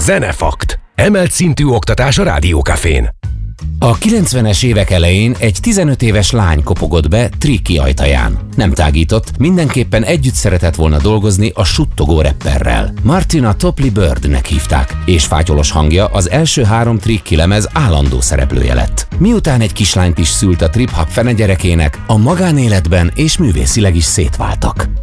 Zenefakt. Emelt szintű oktatás a Rádiókafén. A 90-es évek elején egy 15 éves lány kopogott be Tricky ajtaján. Nem tágított, mindenképpen együtt szeretett volna dolgozni a suttogó rapperrel. Martina Topley Birdnek hívták, és fátyolos hangja az első 3 Tricky lemez állandó szereplője lett. Miután egy kislányt is szült a trip-hop fenegyerekének, a magánéletben és művészileg is szétváltak.